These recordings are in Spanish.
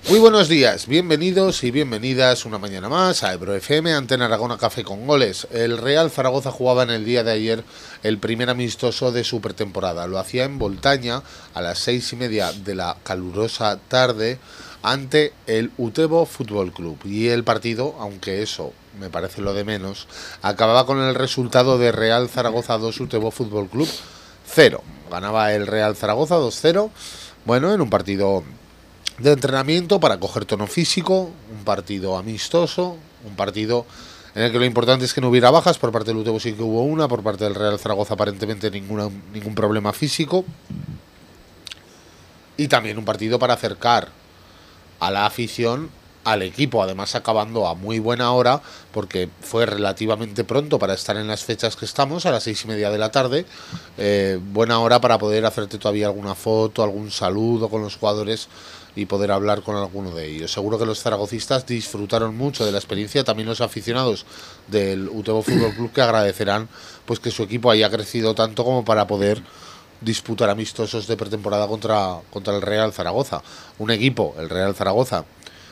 Muy buenos días, bienvenidos y bienvenidas una mañana más a Ebro FM, Antena Aragona Café con Goles. El Real Zaragoza jugaba en el día de ayer el primer amistoso de su pretemporada. Lo hacía en Voltaña a las 6:30 de la calurosa tarde ante el Utebo Fútbol Club. Y el partido, aunque eso me parece lo de menos, acababa con el resultado de Real Zaragoza 2, Utebo Fútbol Club 0. Ganaba el Real Zaragoza 2-0, bueno, en un partido de entrenamiento para coger tono físico, un partido amistoso, un partido en el que lo importante es que no hubiera bajas. Por parte del Utebo sí que hubo una, por parte del Real Zaragoza aparentemente ningún problema físico, y también un partido para acercar a la afición al equipo, además acabando a muy buena hora porque fue relativamente pronto para estar en las fechas que estamos, a las 6:30 de la tarde, buena hora para poder hacerte todavía alguna foto, algún saludo con los jugadores y poder hablar con alguno de ellos. Seguro que los zaragocistas disfrutaron mucho de la experiencia, también los aficionados del Utebo Fútbol Club, que agradecerán pues que su equipo haya crecido tanto como para poder disputar amistosos de pretemporada contra el Real Zaragoza. Un equipo, el Real Zaragoza,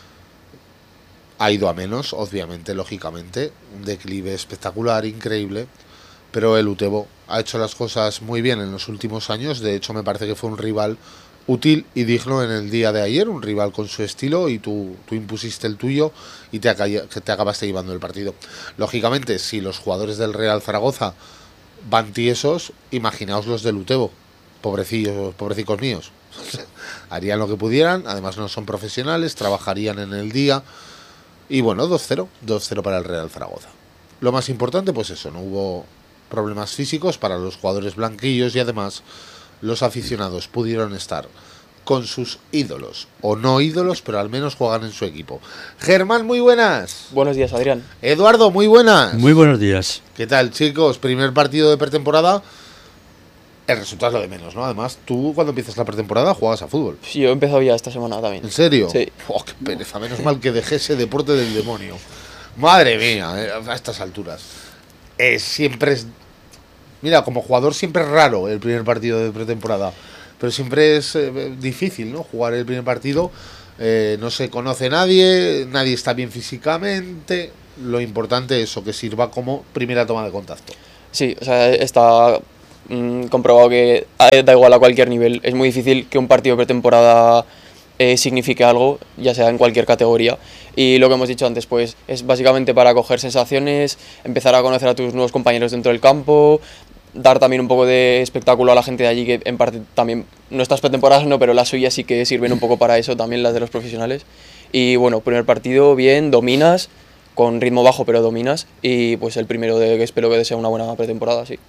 ha ido a menos, obviamente, lógicamente, un declive espectacular, increíble, pero el Utebo ha hecho las cosas muy bien en los últimos años. De hecho, me parece que fue un rival útil y digno en el día de ayer, un rival con su estilo, y tú impusiste el tuyo y te acabaste llevando el partido. Lógicamente, si los jugadores del Real Zaragoza van tiesos, imaginaos los del Utebo, pobrecicos míos. Harían lo que pudieran, además no son profesionales, trabajarían en el día. Y bueno, 2-0 para el Real Zaragoza. Lo más importante, pues eso, no hubo problemas físicos para los jugadores blanquillos, y además los aficionados pudieron estar con sus ídolos, o no ídolos, pero al menos juegan en su equipo. Germán, muy buenas. Buenos días, Adrián. Eduardo, muy buenas. Muy buenos días. ¿Qué tal, chicos? Primer partido de pretemporada. El resultado es lo de menos, ¿no? Además, tú cuando empiezas la pretemporada juegas a fútbol. Sí, yo he empezado ya esta semana también. ¿En serio? Sí. Oh, qué pereza, menos mal que dejé ese deporte del demonio. Madre mía, a estas alturas. Siempre es... Mira, como jugador siempre es raro el primer partido de pretemporada, pero siempre es difícil, ¿no? Jugar el primer partido, no se conoce nadie está bien físicamente. Lo importante es eso, que sirva como primera toma de contacto. Sí, o sea, está comprobado que da igual a cualquier nivel. Es muy difícil que un partido de pretemporada signifique algo, ya sea en cualquier categoría. Y lo que hemos dicho antes, pues es básicamente para coger sensaciones, empezar a conocer a tus nuevos compañeros dentro del campo, dar también un poco de espectáculo a la gente de allí, que en parte también nuestras pretemporadas no, pero las suyas sí que sirven un poco para eso, también las de los profesionales. Y bueno, primer partido bien, dominas, con ritmo bajo pero dominas, y pues el primero que espero que sea una buena pretemporada, sí.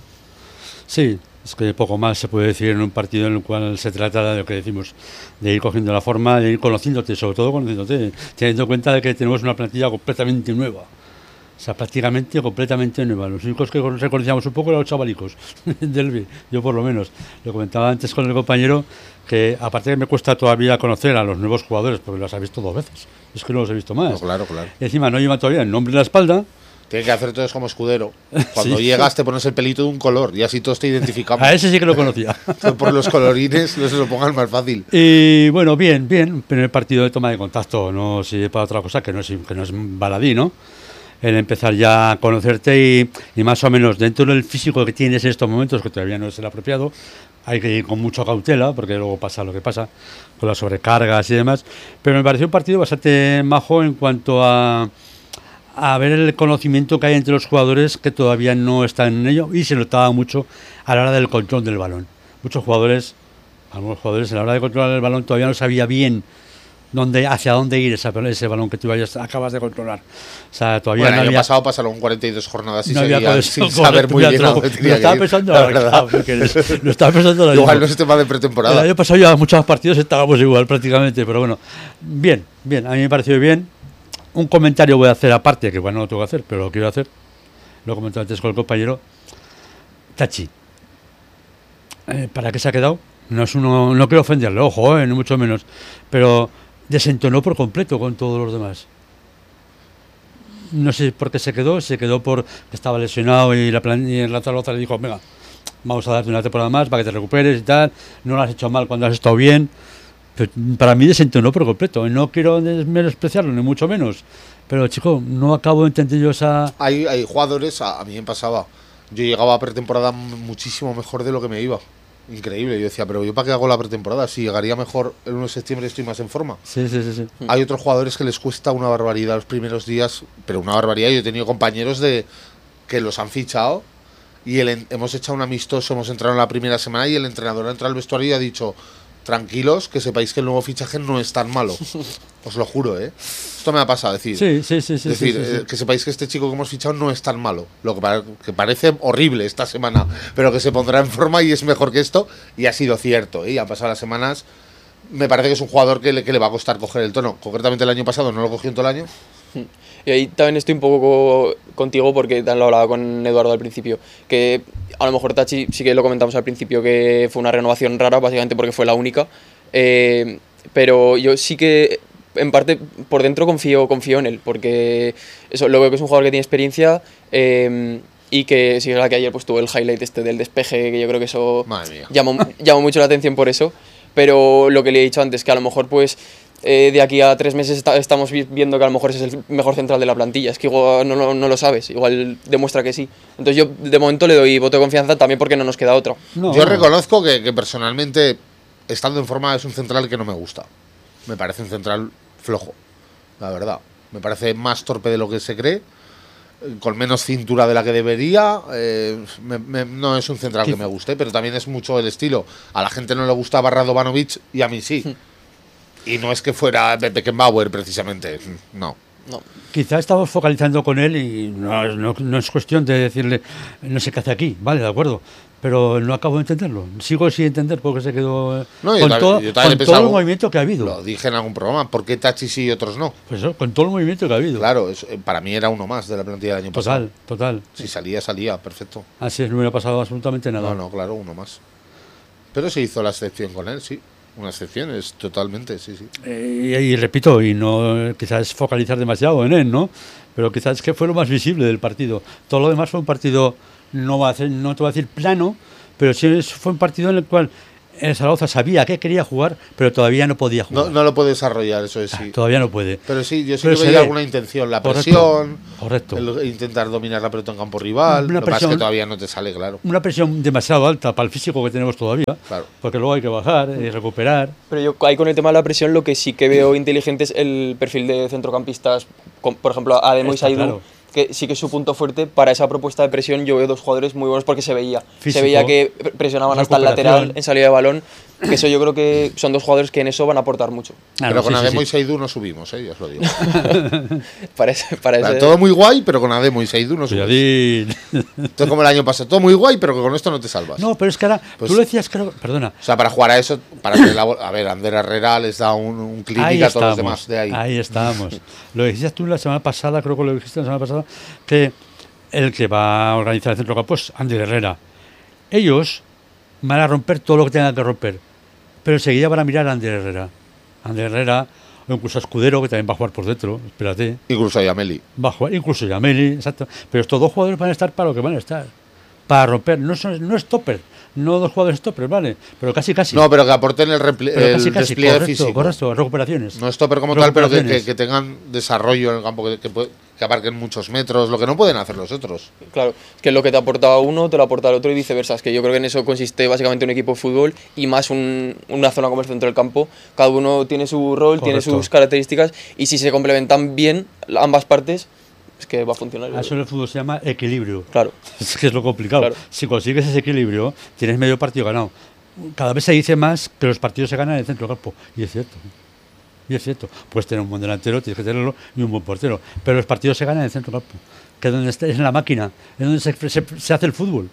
Sí, es que poco más se puede decir en un partido en el cual se trata de lo que decimos, de ir cogiendo la forma, de ir conociéndote, sobre todo conociéndote, teniendo en cuenta de que tenemos una plantilla completamente nueva. O sea, prácticamente completamente nueva. Los únicos que reconocíamos un poco eran los chavalicos del B, yo por lo menos. Lo comentaba antes con el compañero, que aparte que me cuesta todavía conocer a los nuevos jugadores, porque los he visto 2 veces, es que no los he visto más. No, claro. Y encima no llevan todavía el nombre en la espalda. Tienes que hacer todo eso como Escudero. Cuando Sí. llegas te pones el pelito de un color y así todos te identificamos. A ese sí que lo conocía. Por los colorines no se lo pongan más fácil. Y bueno, bien, primer partido de toma de contacto, no sirve para otra cosa que no es baladí, ¿no? El empezar ya a conocerte y más o menos dentro del físico que tienes en estos momentos, que todavía no es el apropiado, hay que ir con mucha cautela, porque luego pasa lo que pasa, con las sobrecargas y demás, pero me pareció un partido bastante majo en cuanto a ver el conocimiento que hay entre los jugadores, que todavía no están en ello, y se notaba mucho a la hora del control del balón. Algunos jugadores a la hora de controlar el balón todavía no sabía bien hacia dónde ir ese balón que tú acabas de controlar. O sea, todavía bueno, no el año había... pasado pasaron 42 jornadas y No había seguían sin saber muy bien a dónde tenía lo estaba que ir, pensando la ahora, verdad. lo estaba pensando ahora Igual mismo. no es tema de El pretemporada. año pasado ya muchos partidos estábamos igual prácticamente, pero bueno, bien, a mí me pareció bien. Un comentario voy a hacer aparte, que bueno, no lo tengo que hacer, pero lo quiero hacer. Lo comenté antes con el compañero. Tachi, ¿para qué se ha quedado? No quiero ofenderle, ojo, ni mucho menos, pero desentonó por completo con todos los demás. No sé por qué se quedó porque estaba lesionado y la Zaragoza le dijo, venga, vamos a darte una temporada más para que te recuperes y tal, no lo has hecho mal cuando has estado bien. Pero para mí desentonó por completo. No quiero menospreciarlo, ni mucho menos. Pero, chico, no acabo de entender yo esa... Hay jugadores, a mí me pasaba. Yo llegaba a pretemporada muchísimo mejor de lo que me iba. Increíble. Yo decía, pero ¿yo para qué hago la pretemporada? Si llegaría mejor el 1 de septiembre estoy más en forma. Sí. Hay otros jugadores que les cuesta una barbaridad los primeros días, pero una barbaridad. Yo he tenido compañeros que los han fichado y hemos echado un amistoso, hemos entrado en la primera semana y el entrenador ha entrado al vestuario y ha dicho, tranquilos, que sepáis que el nuevo fichaje no es tan malo. Os lo juro, ¿eh? Esto me ha pasado, decir. Sí. Que sepáis que este chico que hemos fichado no es tan malo. Lo que parece horrible esta semana, pero que se pondrá en forma y es mejor que esto. Y ha sido cierto, ¿eh? Y han pasado las semanas. Me parece que es un jugador que le va a costar coger el tono. Concretamente el año pasado no lo cogió en todo el año. Y ahí también estoy un poco contigo porque también lo hablaba con Eduardo al principio, que a lo mejor Tachi sí que lo comentamos al principio que fue una renovación rara, básicamente porque fue la única, pero yo sí que en parte por dentro confío en él, porque eso, lo veo que es un jugador que tiene experiencia y que sí es verdad que ayer pues tuvo el highlight este del despeje, que yo creo que eso llamó mucho la atención por eso, pero lo que le he dicho antes, que a lo mejor pues de aquí a 3 meses estamos viendo que a lo mejor ese es el mejor central de la plantilla. Es que igual no lo sabes, igual demuestra que sí. Entonces yo de momento le doy voto de confianza también porque no nos queda otra. Yo reconozco que personalmente, estando en forma, es un central que no me gusta. Me parece un central flojo, la verdad. Me parece más torpe de lo que se cree, con menos cintura de la que debería. No es un central que me guste, pero también es mucho el estilo. A la gente no le gustaba Radovanovic y a mí sí. Y no es que fuera Beckenbauer, precisamente. No. Quizá estamos focalizando con él y no es cuestión de decirle, no sé qué hace aquí, vale, de acuerdo. Pero no acabo de entenderlo. Sigo sin entender por qué se quedó con todo el movimiento que ha habido. Lo dije en algún programa. ¿Por qué Tachi sí y otros no? Pues eso, con todo el movimiento que ha habido. Claro, para mí era uno más de la plantilla del año pasado. Total. Si salía, perfecto. Así es, no hubiera pasado absolutamente nada. No, claro, uno más. Pero se hizo la excepción con él, sí. Una excepción, es totalmente, sí. Y repito, y no quizás es focalizar demasiado en él, ¿no? Pero quizás es que fue lo más visible del partido. Todo lo demás fue un partido, no te voy a decir plano, pero sí fue un partido en el cual el Zaragoza sabía que quería jugar, pero todavía no podía jugar. No lo puede desarrollar, eso es sí. Todavía no puede. Pero sí, yo sí que veía alguna intención, la presión, correcto. Intentar dominar la pelota en campo rival, lo que pasa es que todavía no te sale, claro. Una presión demasiado alta para el físico que tenemos todavía, claro. Porque luego hay que bajar y recuperar. Pero yo ahí con el tema de la presión lo que sí que veo inteligente es el perfil de centrocampistas, por ejemplo, Ademo y Saidu. Claro. Que sí que es su punto fuerte para esa propuesta de presión. Yo veo 2 jugadores muy buenos porque se veía que presionaban hasta el lateral en salida de balón, que eso yo creo que son 2 jugadores que en eso van a aportar mucho. Pero con Ademo y Saidu no subimos, ya os lo digo. parece todo muy guay, pero con Ademo y Saidu no subimos. Entonces, como el año pasado, todo muy guay, pero que con esto no te salvas. No, pero es que ahora, tú lo decías, creo, perdona. O sea, para jugar a eso, a ver, Ander Herrera les da un clínica a todos los demás de ahí. Ahí estábamos. Lo dijiste tú la semana pasada, creo que lo dijiste la semana pasada, que el que va a organizar el centrocampo es Ander Herrera. Ellos van a romper todo lo que tengan que romper, pero enseguida van a mirar a Ander Herrera, o incluso a Escudero, que también va a jugar por dentro, espérate. Incluso a Yameli. Va a jugar, incluso Yameli, exacto. Pero estos 2 jugadores van a estar para lo que van a estar. Para romper, no es stopper, no 2 jugadores stopper, ¿vale? Pero casi. No, pero que aporten el despliegue físico. Correcto, recuperaciones. No stopper como tal, pero que tengan desarrollo en el campo, que abarquen muchos metros, lo que no pueden hacer los otros. Claro, que lo que te aporta uno te lo aporta el otro y viceversa. Es que yo creo que en eso consiste básicamente un equipo de fútbol y más una zona como el centro del campo. Cada uno tiene su rol, tiene sus características y si se complementan bien ambas partes, es que va a funcionar. Eso en el fútbol se llama equilibrio. Claro. Es que es lo complicado. Claro. Si consigues ese equilibrio, tienes medio partido ganado. Cada vez se dice más que los partidos se ganan en el centro del campo. Y es cierto. Puedes tener un buen delantero, tienes que tenerlo, y un buen portero. Pero los partidos se ganan en el centro del campo. Que es donde es en la máquina, es donde se hace el fútbol.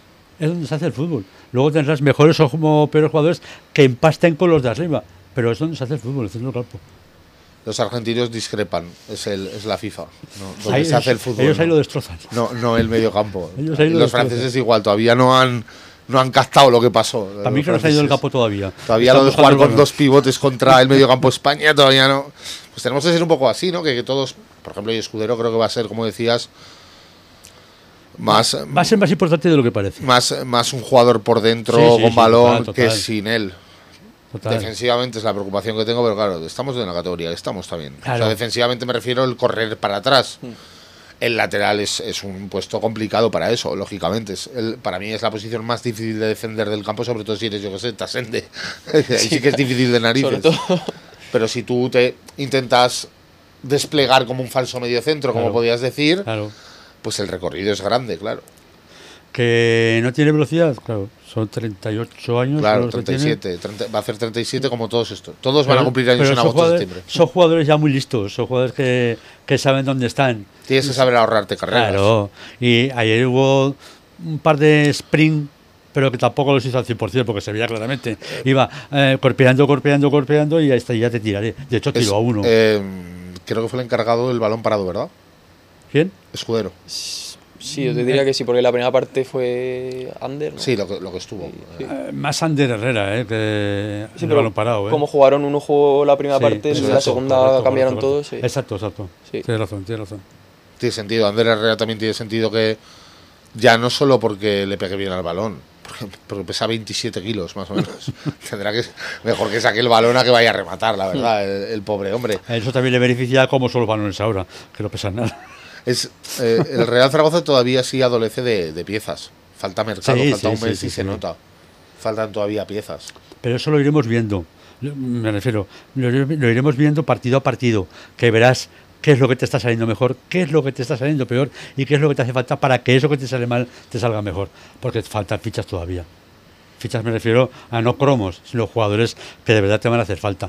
Luego tendrás mejores o como peores jugadores que empasten con los de arriba. Pero es donde se hace el fútbol, el centro del campo. Los argentinos discrepan, es la FIFA, donde se hace el fútbol. Ellos ahí lo destrozan. No el medio campo. Los franceses igual, todavía no han captado lo que pasó. A mí que no se ha ido el campo todavía. Todavía lo de jugar con 2 pivotes contra el medio campo España, todavía no. Pues tenemos que ser un poco así, ¿no? Que todos, por ejemplo, y Escudero creo que va a ser, como decías, va a ser más importante de lo que parece. Más un jugador por dentro con balón total. Que sin él. Total. Defensivamente es la preocupación que tengo, pero claro, estamos en la categoría que estamos también. Claro. O sea, defensivamente me refiero al correr para atrás. El lateral es un puesto complicado para eso, lógicamente. Para mí es la posición más difícil de defender del campo, sobre todo si eres, yo que sé, Tasende. Ahí sí que es difícil de narices. Sobre todo. Pero si tú te intentas desplegar como un falso mediocentro, como Claro. podías decir, Claro. pues el recorrido es grande, claro. Que no tiene velocidad, claro. Son 38 años. Claro, los que tiene. 37. Va a hacer 37 como todos estos. Todos van a cumplir años pero en son agosto, jugadores, septiembre. son jugadores ya muy listos, son jugadores que saben dónde están. Tienes que saber ahorrarte carreras. Claro, y ayer hubo un par de sprint, pero que tampoco los hizo al 100% porque se veía claramente. Iba corpeando y hasta ya te tiraré. De hecho, tiró a uno. Creo que fue el encargado del balón parado, ¿verdad? ¿Quién? Escudero. Sí, yo te diría que sí, porque la primera parte fue Ander, ¿no? Sí, lo que estuvo. Sí. Más Ander Herrera, que Sí, el pero balón parado. como jugaron uno jugó la primera Sí, parte, eso, la segunda correcto, cambiaron correcto. todos. Sí. Exacto. Sí. Tienes razón. Tiene sentido. Ander Herrera también tiene sentido que ya no solo porque le pegue bien al balón, porque pesa 27 kilos más o menos. Tendrá que mejor que saque el balón a que vaya a rematar, la verdad, el pobre hombre. Eso también le beneficia como son los balones ahora, que no pesan nada. El Real Zaragoza todavía sí adolece de piezas. Falta mercado, Sí, falta sí, un mes sí, y sí, se sí. nota. Faltan todavía piezas. Pero eso lo iremos viendo. Me refiero, lo iremos viendo partido a partido, que verás qué es lo que te está saliendo mejor, qué es lo que te está saliendo peor y qué es lo que te hace falta para que eso que te sale mal te salga mejor. Porque faltan fichas todavía. Fichas me refiero a no cromos, sino jugadores que de verdad te van a hacer falta.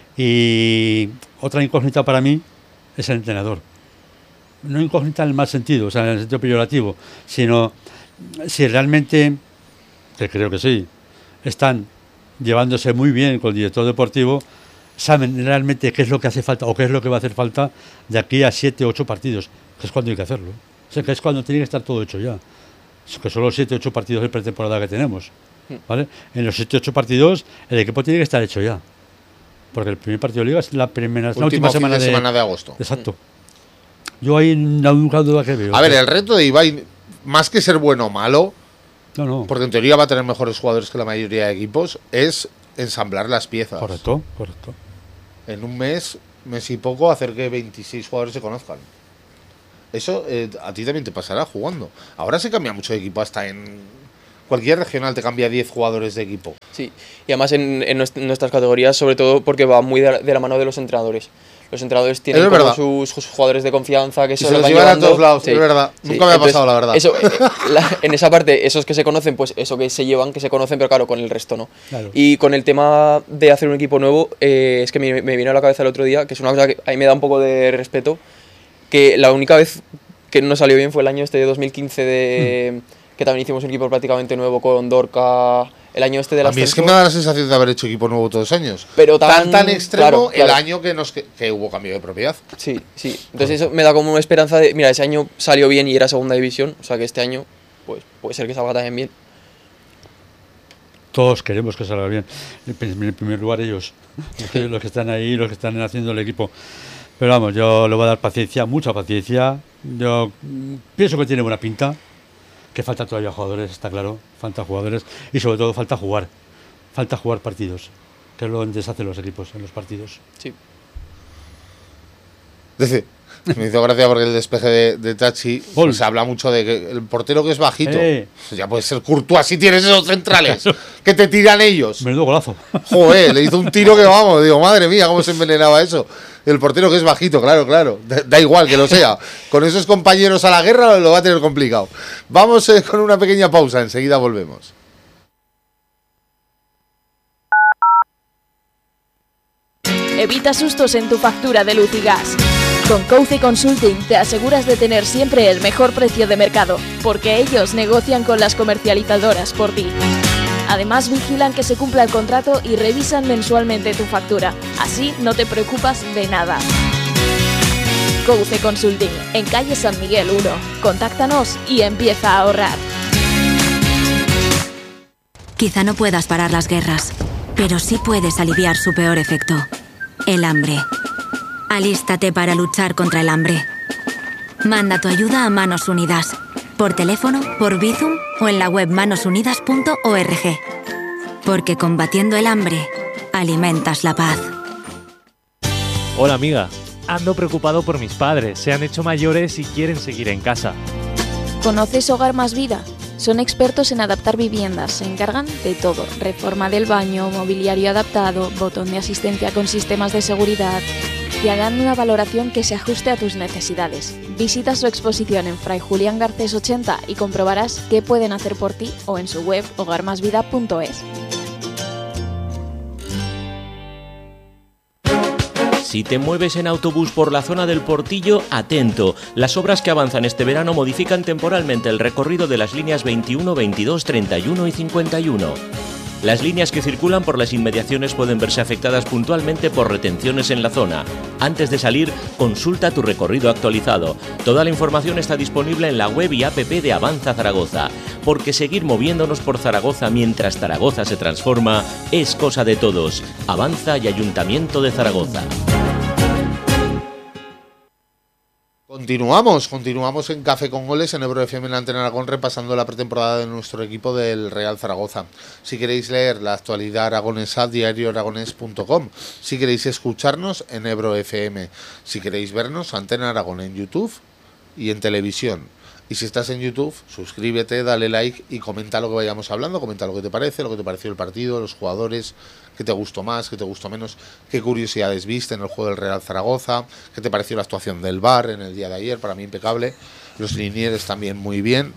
Y otra incógnita para mí es el entrenador. No incógnita en el mal sentido, o sea, en el sentido peyorativo, sino si realmente, que creo que sí, están llevándose muy bien con el director deportivo, saben realmente qué es lo que hace falta o qué es lo que va a hacer falta de aquí a 7 o 8 partidos, que es cuando hay que hacerlo. O sea, que es cuando tiene que estar todo hecho ya. Que son los 7 o 8 partidos de pretemporada que tenemos. ¿Vale? En los 7 o 8 partidos el equipo tiene que estar hecho ya. Porque el primer partido de liga es la última Fin de semana de agosto. Exacto. Yo hay una única duda que veo. A ver, el reto de Ibai, más que ser bueno o malo, No. porque en teoría va a tener mejores jugadores que la mayoría de equipos, es ensamblar las piezas. Correcto. En un mes y poco, hacer que 26 jugadores se conozcan. Eso a ti también te pasará jugando. Ahora se cambia mucho de equipo, hasta en cualquier regional te cambia 10 jugadores de equipo. Sí, y además en nuestras categorías, sobre todo porque va muy de la mano de los entrenadores. Los entrenadores tienen Es como verdad. sus jugadores de confianza que Y se se los los van llevan a llevando. todos lados, Sí, es verdad. sí. Nunca me ha pasado, la verdad. Eso, en esa parte, esos que se conocen, pues eso que se llevan, que se conocen, pero claro, con el resto no. Claro. Y con el tema de hacer un equipo nuevo, es que me vino a la cabeza el otro día, que es una cosa que a mí me da un poco de respeto, que la única vez que no salió bien fue el año este de 2015 que también hicimos un equipo prácticamente nuevo con Dorca, el año este de A mí es que me da la sensación de haber hecho equipo nuevo todos los años. Pero tan extremo claro. el año que hubo cambio de propiedad. Sí. Entonces eso me da como una esperanza de, mira, ese año salió bien y era segunda división, o sea que este año pues puede ser que salga también bien. Todos queremos que salga bien. En primer lugar ellos, los que están ahí, los que están haciendo el equipo. Pero vamos, yo le voy a dar paciencia, mucha paciencia. Yo pienso que tiene buena pinta, que falta todavía jugadores, está claro, falta jugadores y sobre todo falta jugar partidos, que es lo donde se hacen los equipos, en los partidos. Sí. Dice, me hizo gracia porque el despeje de Tachi pues, se habla mucho de que el portero que es bajito. Ya puede ser Courtois si tienes esos centrales que te tiran ellos. Menudo golazo. Joder, le hizo un tiro que vamos, digo, madre mía, cómo se envenenaba eso. El portero que es bajito, claro. Da igual que lo sea. Con esos compañeros a la guerra lo va a tener complicado. Vamos con una pequeña pausa, enseguida volvemos. Evita sustos en tu factura de luz y gas. Con Couce Consulting te aseguras de tener siempre el mejor precio de mercado, porque ellos negocian con las comercializadoras por ti. Además vigilan que se cumpla el contrato y revisan mensualmente tu factura. Así no te preocupas de nada. Couce Consulting, en calle San Miguel 1. Contáctanos y empieza a ahorrar. Quizá no puedas parar las guerras, pero sí puedes aliviar su peor efecto: el hambre. Alístate para luchar contra el hambre. Manda tu ayuda a Manos Unidas, por teléfono, por Bizum o en la web manosunidas.org. Porque combatiendo el hambre, alimentas la paz. Hola amiga, ando preocupado por mis padres, se han hecho mayores y quieren seguir en casa. ¿Conoces Hogar Más Vida? Son expertos en adaptar viviendas, se encargan de todo, reforma del baño, mobiliario adaptado, botón de asistencia con sistemas de seguridad. Te harán una valoración que se ajuste a tus necesidades. Visita su exposición en Fray Julián Garcés 80 y comprobarás qué pueden hacer por ti o en su web hogarmasvida.es. Si te mueves en autobús por la zona del Portillo, atento. Las obras que avanzan este verano modifican temporalmente el recorrido de las líneas 21, 22, 31 y 51. Las líneas que circulan por las inmediaciones pueden verse afectadas puntualmente por retenciones en la zona. Antes de salir, consulta tu recorrido actualizado. Toda la información está disponible en la web y app de Avanza Zaragoza. Porque seguir moviéndonos por Zaragoza mientras Zaragoza se transforma es cosa de todos. Avanza y Ayuntamiento de Zaragoza. Continuamos en Café con Goles en Ebro FM en la Antena Aragón, repasando la pretemporada de nuestro equipo del Real Zaragoza. Si queréis leer la actualidad aragonesa, diarioaragones.com. Si queréis escucharnos, en Ebro FM. Si queréis vernos, Antena Aragón en YouTube y en televisión. Y si estás en YouTube, suscríbete, dale like y comenta lo que vayamos hablando, comenta lo que te parece, lo que te pareció el partido, los jugadores, qué te gustó más, qué te gustó menos, qué curiosidades viste en el juego del Real Zaragoza, qué te pareció la actuación del VAR en el día de ayer, para mí impecable, los linieres también muy bien,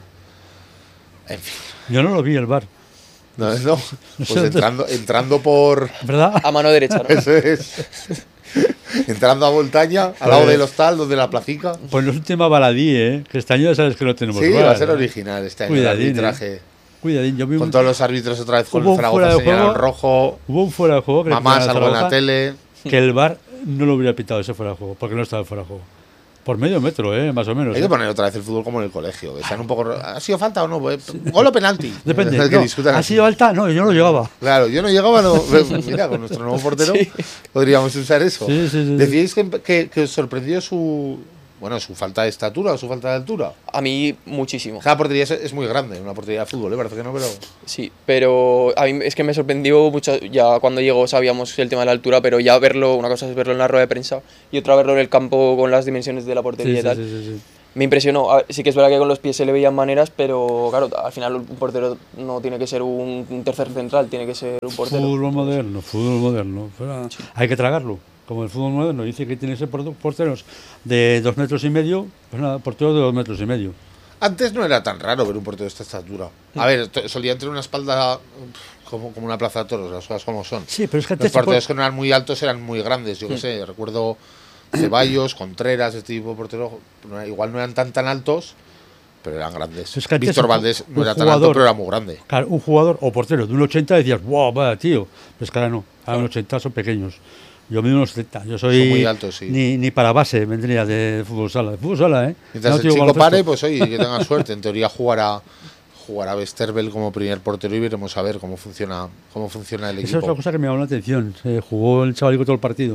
en fin. Yo no lo vi el VAR. No, pues entrando por... ¿Verdad? A mano derecha, ¿no? Eso es. Entrando a Voltaña, al lado del hostal, donde la placica. Pues no es un tema baladí, ¿eh? Que este año ya sabes que no tenemos Sí, VAR, va a ser ¿eh? original este año Cuidadín, el arbitraje. Cuidadín, yo vi Con todos los árbitros otra vez con Hubo el un Zaragoza fuera de señalado en juego. rojo. Hubo un fuera de juego que Mamás, le algo en la Zaragoza, tele. que el VAR no lo hubiera pitado ese fuera de juego, porque no estaba fuera de juego. Por medio metro, más o menos. Hay que poner otra vez el fútbol como en el colegio, que sean un poco... ¿Ha sido falta o no? Pues, gol o penalti. Depende. Que No, discutan ¿ha así. sido alta? No, yo no llegaba. Claro, yo no llegaba, no. Mira, con nuestro nuevo portero podríamos usar eso. Sí. ¿Decíais que os sorprendió su falta de estatura o su falta de altura? A mí muchísimo. Cada portería es muy grande, una portería de fútbol, parece que no, pero... Sí, pero a mí es que me sorprendió mucho. Ya cuando llegó sabíamos el tema de la altura, pero ya verlo, una cosa es verlo en la rueda de prensa y otra verlo en el campo con las dimensiones de la portería y tal. Sí. Me impresionó. Sí que es verdad que con los pies se le veían maneras, pero claro, al final un portero no tiene que ser un tercer central, tiene que ser un portero. Fútbol moderno. Hay que tragarlo. Como el fútbol moderno dice que tiene que ser porteros de 2 metros y medio, pues nada, porteros de 2 metros y medio. Antes no era tan raro ver un portero de esta estatura. A ver, solían tener una espalda como una plaza de toros, las cosas como son. Sí, pero es que Los porteros que no eran muy altos eran muy grandes, yo qué sé. Recuerdo Ceballos, Contreras, este tipo de porteros, igual no eran tan altos, pero eran grandes. Es que antes Víctor Valdés no era tan alto, pero era muy grande. Claro, un jugador o portero de 1,80 decías, wow, vaya tío. Pues que ahora no, ahora 1,80 son pequeños. Yo mido unos 70, yo soy... Son muy altos, sí. Ni para base vendría de fútbol sala. De fútbol sala, ¿eh? Mientras No, el chico baloncesto. pare, pues oye, que tenga suerte. En teoría jugará Westerveld como primer portero y veremos a ver cómo funciona el equipo. Esa es otra cosa que me llamó la atención. Jugó el chavalico todo el partido.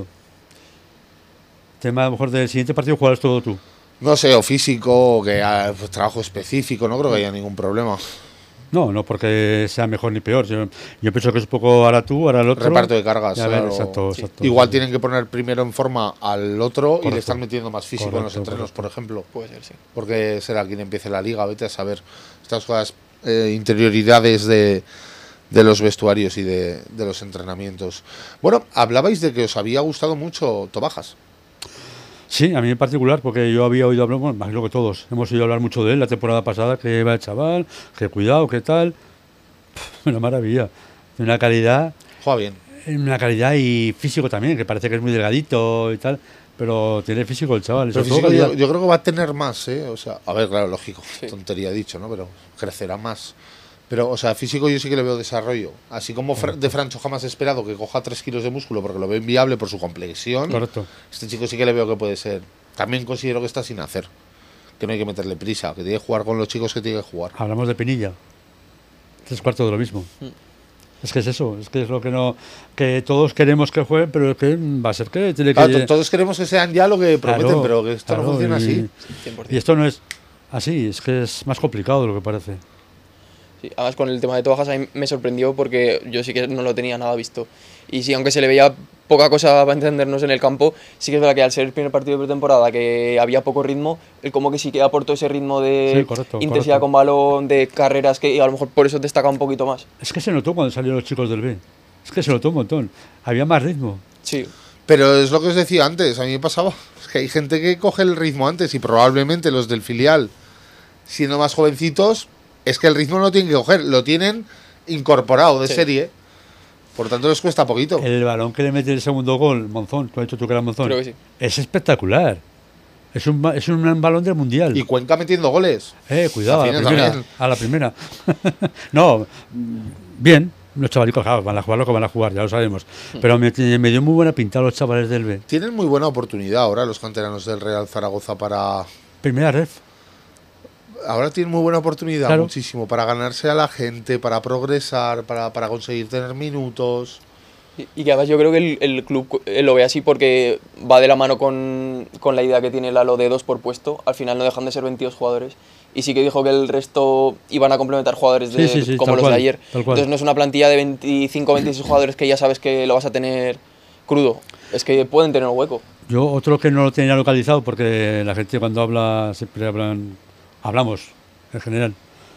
Tema, a lo mejor del siguiente partido jugarás todo tú. No sé, o físico, o que pues, trabajo específico, no creo que haya ningún problema. No porque sea mejor ni peor. Yo pienso que es un poco ahora tú, ahora el otro. Reparto de cargas. Ya ves, Claro. exacto. Igual tienen que poner primero en forma al otro y Correcto. le están metiendo más físico en los entrenos, por ejemplo. Puede ser, sí. Porque será quien empiece la liga, vete a saber. Estas cosas, interioridades de los vestuarios y de los entrenamientos. Bueno, hablabais de que os había gustado mucho Tobajas. Sí, a mí en particular, porque yo había oído hablar, bueno, imagino que todos, hemos oído hablar mucho de él la temporada pasada, que va el chaval, que cuidado, que tal. Una maravilla. De una calidad. Juega bien. Una calidad y físico también, que parece que es muy delgadito y tal, pero tiene físico el chaval. Pero sobre todo físico, calidad. yo creo que va a tener más, ¿eh? O sea, a ver, claro, lógico, Sí. tontería dicho, ¿no? Pero crecerá más. Pero, o sea, físico yo sí que le veo desarrollo. Así como de Francho jamás he esperado que coja 3 kilos de músculo porque lo veo inviable por su complexión. Correcto. Este chico sí que le veo que puede ser. También considero que está sin hacer. Que no hay que meterle prisa, que tiene que jugar con los chicos que tiene que jugar. Hablamos de Pinilla. 3/4 de lo mismo. Es que es eso, es que es lo que no. Que todos queremos que jueguen, pero es que va a ser que tiene que. Claro, todos queremos que sean ya lo que prometen, Claro, pero que esto claro, no funciona así. 100%. Y esto no es así, es que es más complicado de lo que parece. Sí, además con el tema de Tobajas a mí me sorprendió porque yo sí que no lo tenía nada visto. Y sí, aunque se le veía poca cosa para entendernos en el campo, sí que es verdad que al ser el primer partido de pretemporada que había poco ritmo, él como que sí que aportó ese ritmo de Sí, correcto, intensidad correcto. con balón, de carreras que a lo mejor por eso destaca un poquito más. Es que se notó cuando salieron los chicos del B. Es que se notó un montón. Había más ritmo. Sí, Pero es lo que os decía antes, a mí me pasaba. Es que hay gente que coge el ritmo antes y probablemente los del filial, siendo más jovencitos, es que el ritmo no lo tienen que coger, lo tienen incorporado de Sí. serie. Por tanto, les cuesta poquito. El balón que le mete el segundo gol, Monzón, tú has dicho tú que era Monzón, creo que sí. es espectacular. Es un balón del mundial. Y Cuenca metiendo goles. Cuidado, a la Zafina primera. también. A la primera. No, bien. Los chavalicos, claro, van a jugar lo que van a jugar, ya lo sabemos. Pero me dio muy buena pinta los chavales del B. Tienen muy buena oportunidad ahora los canteranos del Real Zaragoza para... Primera ref. Ahora tienen muy buena oportunidad, Claro. muchísimo, para ganarse a la gente, para progresar, para conseguir tener minutos. Y que además yo creo que el club lo ve así porque va de la mano con la idea que tiene Lalo de 2 por puesto. Al final no dejan de ser 22 jugadores. Y sí que dijo que el resto iban a complementar jugadores Sí, como tal los cual, de ayer. tal cual. Entonces no es una plantilla de 25 o 26 jugadores que ya sabes que lo vas a tener crudo. Es que pueden tener un hueco. Yo otro que no lo tenía localizado, porque la gente cuando habla, siempre hablamos en general,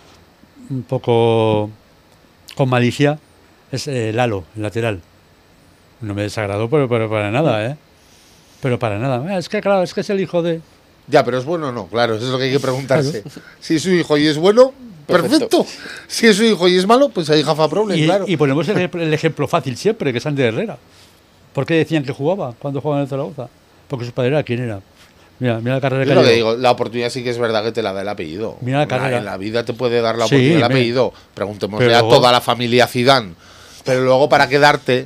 un poco con malicia, es Lalo, el lateral. No me desagradó, pero para nada, ¿eh? Pero para nada. Es que claro, es que es el hijo de... Ya, pero ¿es bueno o no? Claro, eso es lo que hay que preguntarse. Si es su hijo y es bueno, perfecto. Si es su hijo y es malo, pues ahí jafa problem, claro. Y ponemos el ejemplo fácil siempre, que es Ander Herrera. ¿Por qué decían que jugaba cuando jugaba en el Zaragoza? Porque su padre era quien era. Mira la carrera Yo que lo que ha digo, la oportunidad sí que es verdad que te la da el apellido. Mira la carrera. En la vida te puede dar la Sí, oportunidad el me- apellido. Preguntémosle pero a luego- toda la familia Zidane. Pero luego para quedarte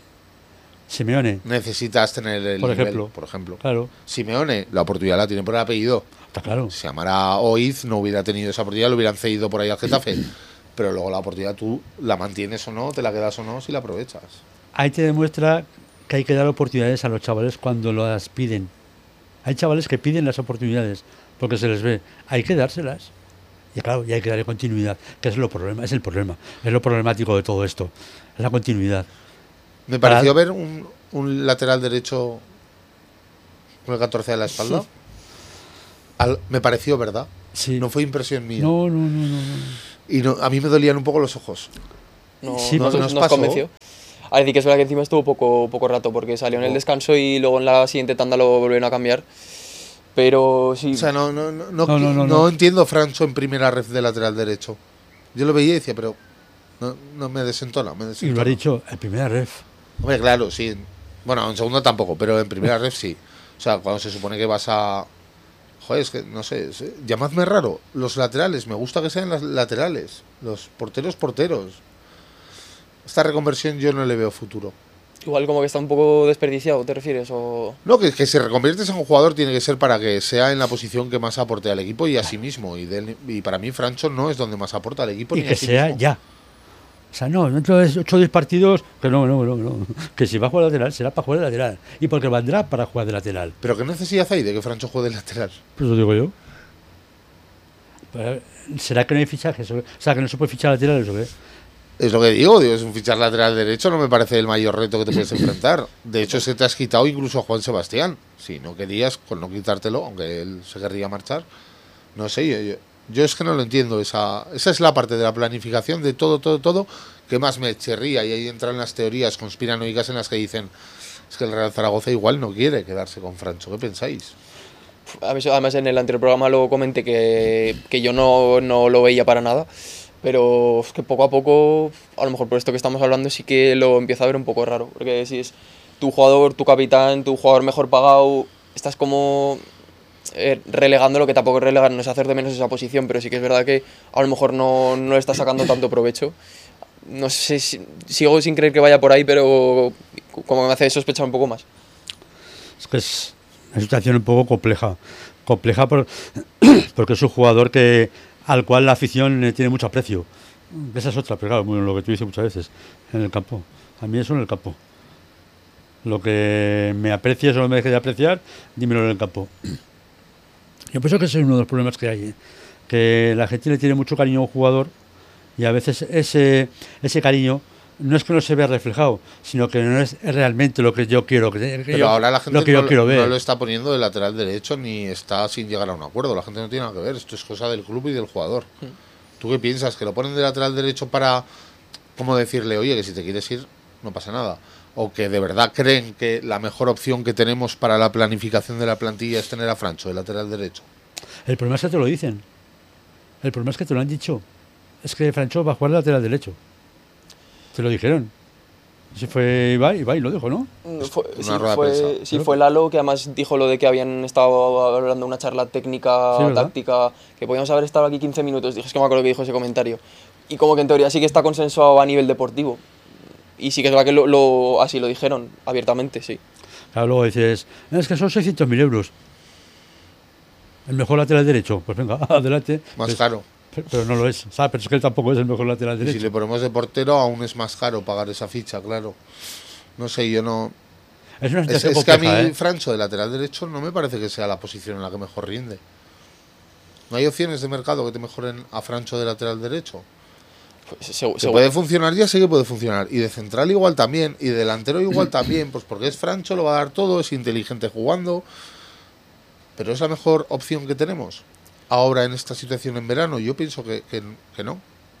Simeone, necesitas tener el por nivel, ejemplo. por ejemplo. Claro, Simeone, la oportunidad la tiene por el apellido. está claro. Si se llamara Oiz, no hubiera tenido esa oportunidad, lo hubieran cedido por ahí al Getafe. Pero luego la oportunidad tú la mantienes o no, te la quedas o no, si la aprovechas. Ahí te demuestra que hay que dar oportunidades a los chavales cuando las piden. Hay chavales que piden las oportunidades porque se les ve. Hay que dárselas. Y claro, y hay que darle continuidad, que es el problema, es lo problemático de todo esto, es la continuidad. Me pareció ver un lateral derecho con el 14 a la espalda. Me pareció, ¿verdad? Sí. No fue impresión mía. No. Y a mí me dolían un poco los ojos. No, Sí, nos, nos nos pasó. convenció. A decir que es verdad que encima estuvo poco rato porque salió en el descanso y luego en la siguiente tanda lo volvieron a cambiar. Pero sí, O sea, no No. entiendo Francho en primera red de lateral derecho. Yo lo veía y decía, pero no me desentona. Y lo ha dicho, el primer ref. Hombre, claro, sí. Bueno, en segundo tampoco, pero en primera red sí. O sea, cuando se supone que vas a... Joder, es que no sé, llamadme raro. Los laterales, me gusta que sean las laterales. Los porteros. Esta reconversión yo no le veo futuro. igual como que está un poco desperdiciado, ¿te refieres? O... No, que si reconviertes en un jugador tiene que ser para que sea en la posición que más aporte al equipo y a sí mismo. Y para mí Francho no es donde más aporta al equipo Y ni a que sí sea mismo. ya. O sea, no, dentro de 8 o 10 partidos, que no. Que si va a jugar lateral, será para jugar de lateral. Y porque vendrá para jugar de lateral. Pero ¿qué necesidad hay de que Francho juegue de lateral? Pues lo digo yo. Pero, ¿será que no hay fichajes? O sea, que no se puede fichar laterales o qué? Es lo que digo, es un fichar lateral derecho no me parece el mayor reto que te puedes enfrentar. De hecho, se te has quitado incluso a Juan Sebastián. Si no querías, con no quitártelo, aunque él se querría marchar. No sé, yo es que no lo entiendo. Esa es la parte de la planificación de todo que más me chirría. Y ahí entran las teorías conspiranoicas en las que dicen es que el Real Zaragoza igual no quiere quedarse con Francho. ¿Qué pensáis? Además en el anterior programa lo comenté que yo no lo veía para nada. Pero es que poco a poco, a lo mejor por esto que estamos hablando, sí que lo empiezo a ver un poco raro. Porque si es tu jugador, tu capitán, tu jugador mejor pagado, estás como relegando lo que tampoco es relegar, no es hacer de menos esa posición, pero sí que es verdad que a lo mejor no le está sacando tanto provecho. No sé, sigo sin creer que vaya por ahí, pero como me hace sospechar un poco más. Es que es una situación un poco compleja. Porque es un jugador al cual la afición le tiene mucho aprecio. Esa es otra, pero claro, bueno, lo que tú dices muchas veces, en el campo. A mí eso en el campo. Lo que me aprecies o no me deje de apreciar, dímelo en el campo. Yo pienso que ese es uno de los problemas que hay, ¿eh? Que la gente le tiene mucho cariño a un jugador Y a veces ese cariño no es que no se vea reflejado, sino que no es realmente lo que yo quiero. Pero ahora la gente no lo está poniendo de lateral derecho ni está sin llegar a un acuerdo. La gente no tiene nada que ver. Esto es cosa del club y del jugador. ¿Tú qué piensas? ¿Que lo ponen de lateral derecho para, como decirle, oye, que si te quieres ir, no pasa nada? ¿O que de verdad creen que la mejor opción que tenemos para la planificación de la plantilla es tener a Francho de lateral derecho? El problema es que te lo dicen. El problema es que te lo han dicho. Es que Francho va a jugar lateral derecho. Te lo dijeron. Si fue Ibai lo dijo, ¿no? Fue Lalo, que además dijo lo de que habían estado hablando de una charla técnica, táctica, que podíamos haber estado aquí 15 minutos. Dije, es que me acuerdo que dijo ese comentario. Y como que en teoría sí que está consensuado a nivel deportivo. Y sí que es verdad que así lo dijeron abiertamente, sí. Claro, luego dices, es que son 600.000 euros. El mejor lateral derecho. Pues venga, adelante. Más caro. Pero no lo es, ¿sabes? Pero es que él tampoco es el mejor lateral derecho. Y si le ponemos de portero, aún es más caro pagar esa ficha, claro. No sé, yo no... Es que a mí, Francho, de lateral derecho, no me parece que sea la posición en la que mejor rinde. ¿No hay opciones de mercado que te mejoren a Francho de lateral derecho? Pues, que puede funcionar, ya sé que puede funcionar. Y de central igual también. Y de delantero igual también. Pues porque es Francho, lo va a dar todo, es inteligente jugando. Pero es la mejor opción que tenemos ahora en esta situación en verano. Yo pienso que no.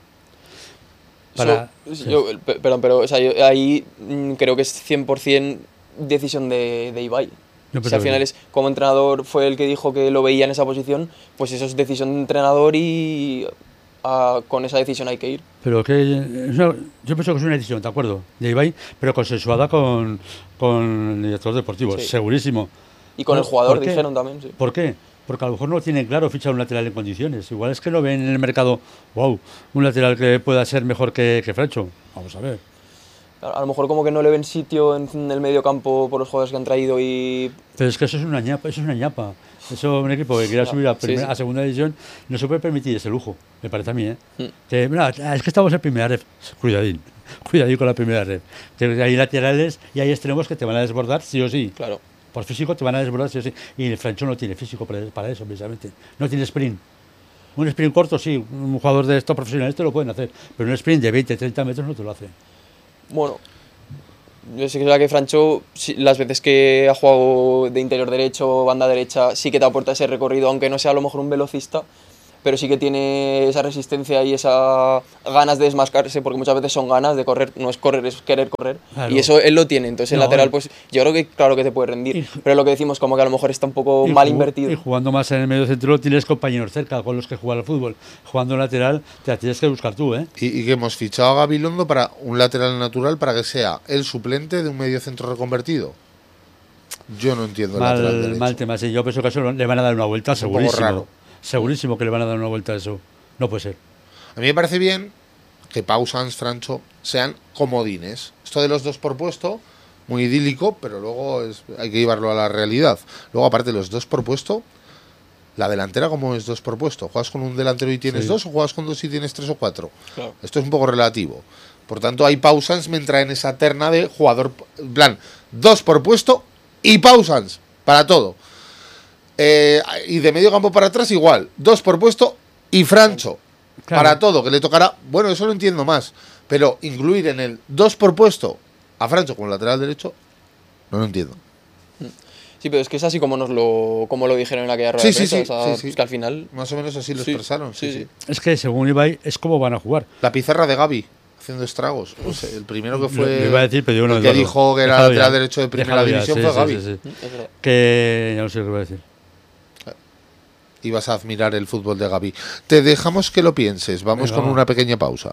Pero o sea, yo ahí creo que es 100% decisión de Ibai. Si al final es, como entrenador fue el que dijo que lo veía en esa posición, pues eso es decisión de entrenador y con esa decisión hay que ir. Pero que yo pienso que es una decisión, ¿de acuerdo? De Ibai, pero consensuada con el director deportivo, sí. Segurísimo. Y con el jugador dijeron también, sí. ¿Por qué? Porque a lo mejor no tienen claro fichar un lateral en condiciones. Igual es que lo ven en el mercado, wow, un lateral que pueda ser mejor que Francho. Vamos a ver. A lo mejor como que no le ven sitio en el medio campo por los jugadores que han traído y... Pero es que eso es una ñapa. Eso, un equipo que quiera subir a segunda división no se puede permitir ese lujo, me parece a mí, ¿eh? Que, mira, es que estamos en primera ref. Cuidadín con la primera ref. Hay laterales y hay extremos que te van a desbordar sí o sí. Claro. Por físico te van a desbordar sí o sí. Y el Francho no tiene físico para eso, precisamente. No tiene sprint. Un sprint corto, sí, un jugador de estos profesionales te lo pueden hacer, pero un sprint de 20, 30 metros no te lo hace. Bueno, yo sé que es verdad que Francho, las veces que ha jugado de interior derecho, banda derecha, sí que te aporta ese recorrido, aunque no sea a lo mejor un velocista, pero sí que tiene esa resistencia y esas ganas de desmascarse, porque muchas veces son ganas de correr, no es correr, es querer correr, claro. Y eso él lo tiene, entonces el lateral, pues yo creo que claro que te puede rendir, pero lo que decimos como que a lo mejor está un poco mal invertido. Y jugando más en el medio centro tienes compañeros cerca con los que jugar al fútbol, jugando lateral te la tienes que buscar tú, ¿eh? Y que hemos fichado a Gabilondo para un lateral natural para que sea el suplente de un medio centro reconvertido. Yo no entiendo el lateral derecho. Mal tema, sí, yo pienso que eso le van a dar una vuelta, segurísimo. Un poco raro. Segurísimo que le van a dar una vuelta a eso. No puede ser. A mí me parece bien que Pau, Sans, Francho sean comodines. Esto de los dos por puesto, muy idílico, pero luego hay que llevarlo a la realidad. Luego, aparte de los dos por puesto, la delantera, ¿cómo es dos por puesto? ¿Juegas con un delantero y tienes dos o juegas con dos y tienes 3 o 4? Claro. Esto es un poco relativo. Por tanto, ahí Pau, Sans me entra en esa terna de jugador, en plan, 2 por puesto y Pau, Sans, para todo. Y de medio campo para atrás igual, 2 por puesto y Francho, claro. Para todo, que le tocará, bueno, eso lo entiendo más, pero incluir en el 2 por puesto a Francho como lateral derecho, no lo entiendo. Sí, pero es que es así como lo dijeron en aquella rueda de prensa, sí. Es que al final... Más o menos así lo expresaron, sí. Es que según Ibai es como van a jugar. La pizarra de Gaby, haciendo estragos. No sé, el primero que fue... Iba a decir, pero el que dijo que era lateral derecho de primera división fue Gaby. Sí. Que ya no sé qué iba a decir. Ibas a admirar el fútbol de Gaby. Te dejamos que lo pienses. Vamos con una pequeña pausa.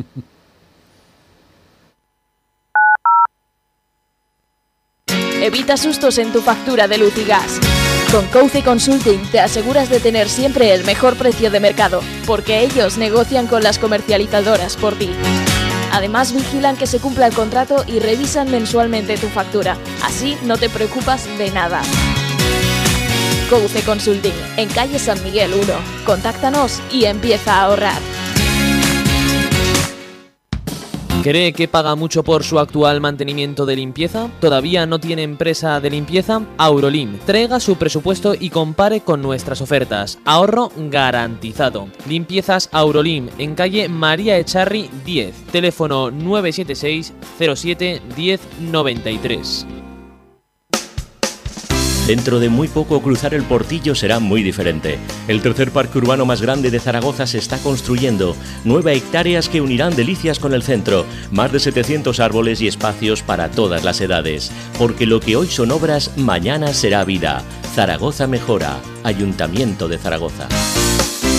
Evita sustos en tu factura de luz y gas. Con Couce Consulting te aseguras de tener siempre el mejor precio de mercado, porque ellos negocian con las comercializadoras por ti. Además, vigilan que se cumpla el contrato y revisan mensualmente tu factura. Así no te preocupas de nada. Couce Consulting, en calle San Miguel 1. Contáctanos y empieza a ahorrar. ¿Cree que paga mucho por su actual mantenimiento de limpieza? ¿Todavía no tiene empresa de limpieza? Aurolim. Traiga su presupuesto y compare con nuestras ofertas. Ahorro garantizado. Limpiezas Aurolim en calle María Echarri 10. Teléfono 976 07 10 93. Dentro de muy poco cruzar el Portillo será muy diferente. El tercer parque urbano más grande de Zaragoza se está construyendo. 9 hectáreas que unirán Delicias con el centro. Más de 700 árboles y espacios para todas las edades. Porque lo que hoy son obras, mañana será vida. Zaragoza mejora. Ayuntamiento de Zaragoza.